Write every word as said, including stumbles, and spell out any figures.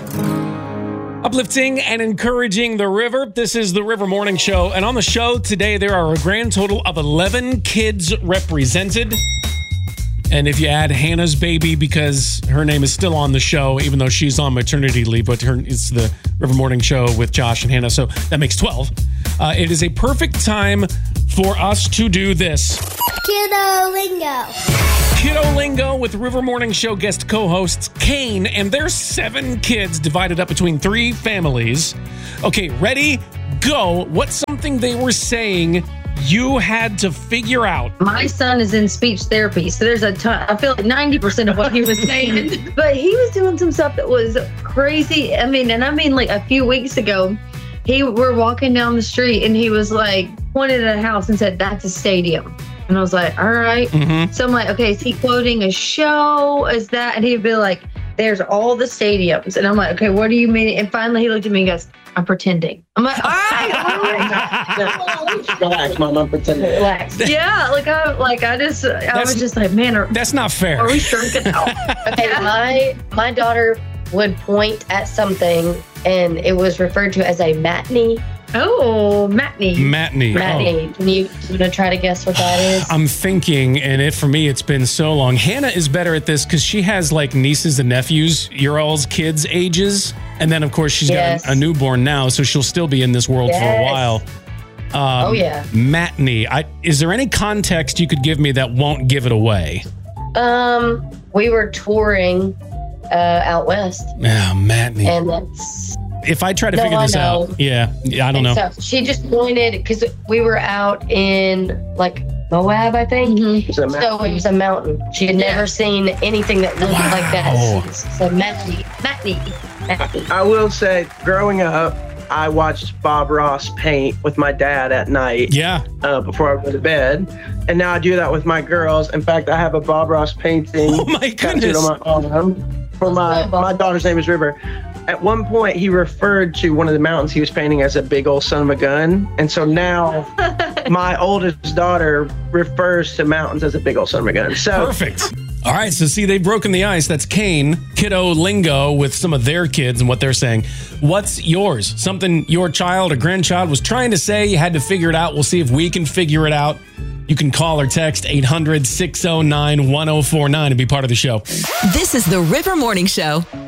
Uplifting and encouraging the river. This is the River Morning Show. And on the show today, there are a grand total of eleven kids represented. And if you add Hannah's baby, because her name is still on the show, even though she's on maternity leave, but her, it's the River Morning Show with Josh and Hannah, so that makes twelve. Uh, it is a perfect time for us to do this. Kiddo Lingo. Kiddo Lingo with River Morning Show guest co-hosts Kane and their seven kids divided up between three families. Okay, ready? Go. What's something they were saying you had to figure out? My son is in speech therapy, so there's a ton. I feel like ninety percent of what he was saying. But he was doing some stuff that was crazy. I mean, and I mean like a few weeks ago, he we're walking down the street and he was like pointed at a house and said, "That's a stadium." And I was like, all right. Mm-hmm. So I'm like, okay, is he quoting a show? Is that? And he'd be like, there's all the stadiums. And I'm like, okay, what do you mean? And finally he looked at me and goes, I'm pretending. I'm like, all right. Relax, Mom, I'm pretending. Relax. Yeah, like I like I just I That's- was just like, man, are, That's not fair. are we shrinking out? Okay, my my daughter would point at something and it was referred to as a matinee. Oh, matinee. Matinee. Matinee. Oh. Can you gonna try to guess what that is? I'm thinking, and it for me, it's been so long. Hannah is better at this because she has like nieces and nephews, your all's kids' ages. And then, of course, she's Yes. got a, a newborn now, so she'll still be in this world for a Yes. while. Um, Oh, yeah. Matinee. I, is there any context you could give me that won't give it away? Um, we were touring uh, out west, Yeah, matinee. and that's. if I try to No, figure I this know. out, yeah, yeah, I don't know. So she just pointed because we were out in like Moab, I think. Mhm. So, So it was a mountain. She had never seen anything that looked Wow. like that. So matinee, matinee, matinee. I will say, growing up, I watched Bob Ross paint with my dad at night Yeah. uh, before I go to bed. And now I do that with my girls. In fact, I have a Bob Ross painting Oh my tattooed goodness. on my arm. For my, my daughter's name is River. At one point, he referred to one of the mountains he was painting as a big old son of a gun. And so now my oldest daughter refers to mountains as a big old son of a gun. So Perfect. All right, so see, they've broken the ice. That's Kane, Kiddo Lingo with some of their kids and what they're saying. What's yours? Something your child or grandchild was trying to say, you had to figure it out. We'll see if we can figure it out. You can call or text eight hundred, six oh nine, one oh four nine and be part of the show. This is the River Morning Show.